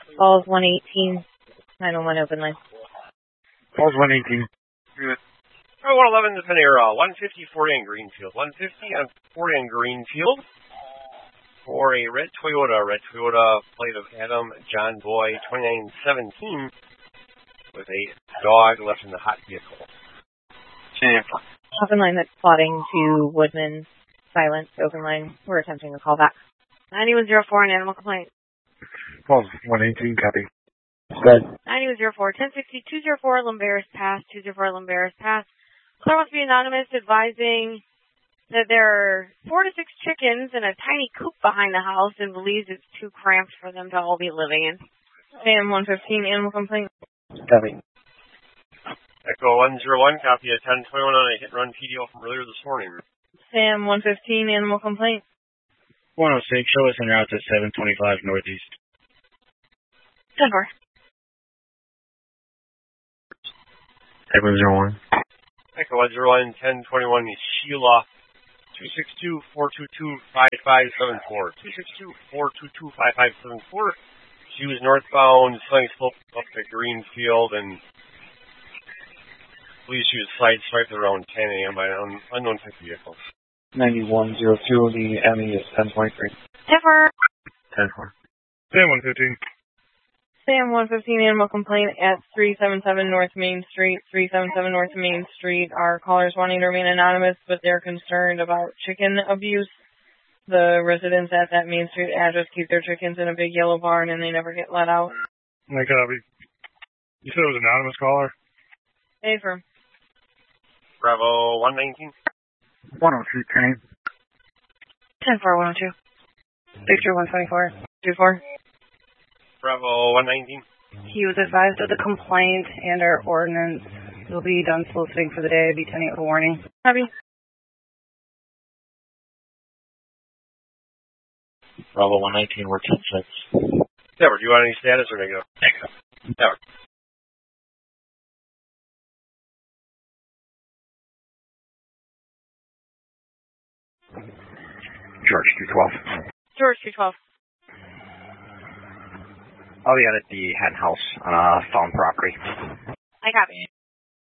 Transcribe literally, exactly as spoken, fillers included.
Falls one eighteen, nine oh one open line. Falls one eighteen. Oh, one eleven to Panera, one fifty Ford and Greenfield. one fifty on Ford and Greenfield for a red Toyota. Red Toyota plate of Adam John Boy twenty-nine seventeen with a dog left in the hot vehicle. Open line that's plotting to Woodman. Silence. Open line. We're attempting a call back. ninety-one oh four, an animal complaint. Falls one eighteen, copy. Good. ninety-one oh four, ten sixty, two oh four, Lumberis Pass, two oh four, Lumberis Pass. There must be anonymous advising that there are four to six chickens in a tiny coop behind the house and believes it's too cramped for them to all be living in. Sam one fifteen, animal complaint. Copy. Echo one oh one, copy of ten twenty-one on a hit-and-run P D O from earlier this morning. Sam one fifteen, animal complaint. one oh six, show us en route to seven twenty-five Northeast. ten four. Echo zero one. Echo one oh one, ten twenty-one, Sheila, two six two, four two two, five five seven four. two six two, four two two, five five seven four. She was northbound, Sunny Slope up to Greenfield, and I believe she was sideswiped around ten a.m. by an un unknown type vehicle. ninety-one oh two, the M E is ten twenty-three. ten four. ten four. Sam one fifteen. Sam one fifteen, animal complaint at three seventy-seven North Main Street. three seventy-seven North Main Street. Our callers wanting to remain anonymous, but they're concerned about chicken abuse. The residents at that Main Street address keep their chickens in a big yellow barn, and they never get let out. I copy. You said it was an anonymous caller? Affirm. Bravo one nineteen. one oh two, Kenny. ten four, one oh two. Victor one twenty-four. two four. Bravo one nineteen. He was advised of the complaint and our ordinance will be done soliciting for the day. Be ten eight with a warning. Copy. Bravo one nineteen, we're ten six. Never. Do you want any status or negative? Negative. Never. George two twelve. George two twelve. I'll be out at the hen house on a found property. I copy.